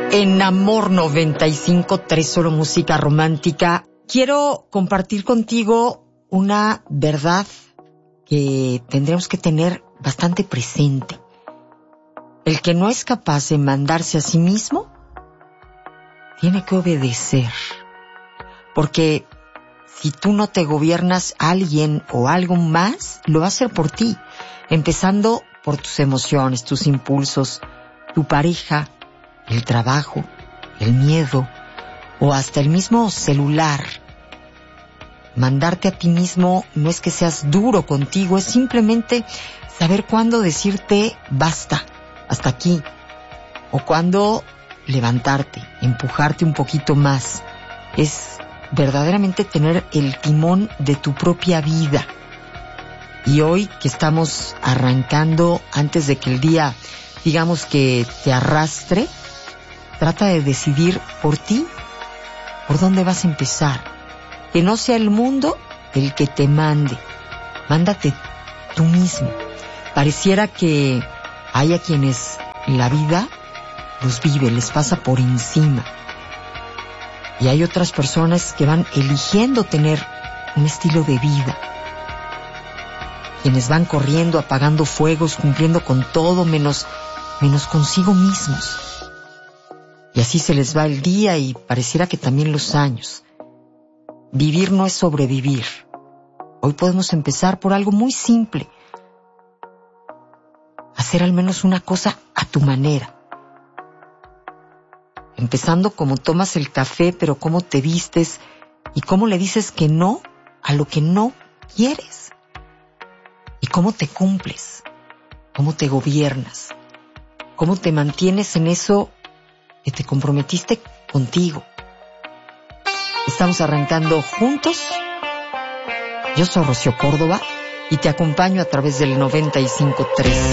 En Amor 95.3, solo música romántica. Quiero compartir contigo una verdad que tendremos que tener bastante presente. El que no es capaz de mandarse a sí mismo, tiene que obedecer. Porque si tú no te gobiernas, alguien o algo más lo va a hacer por ti. Empezando por tus emociones, tus impulsos, tu pareja, el trabajo, el miedo o hasta el mismo celular. Mandarte a ti mismo no es que seas duro contigo, es simplemente saber cuándo decirte basta, hasta aquí, o cuándo levantarte, empujarte un poquito más. Es verdaderamente tener el timón de tu propia vida. Y hoy que estamos arrancando, antes de que el día, digamos que te arrastre, trata de decidir por ti, por dónde vas a empezar. Que no sea el mundo el que te mande. Mándate tú mismo. Pareciera que hay a quienes la vida los vive, les pasa por encima. Y hay otras personas que van eligiendo tener un estilo de vida. Quienes van corriendo, apagando fuegos, cumpliendo con todo menos consigo mismos. Y así se les va el día y pareciera que también los años. Vivir no es sobrevivir. Hoy podemos empezar por algo muy simple. Hacer al menos una cosa a tu manera. Empezando como tomas el café, pero cómo te vistes y cómo le dices que no a lo que no quieres. Y cómo te cumples, cómo te gobiernas, cómo te mantienes en eso que te comprometiste contigo. Estamos arrancando juntos. Yo soy Rocío Córdoba y te acompaño a través del 95.3.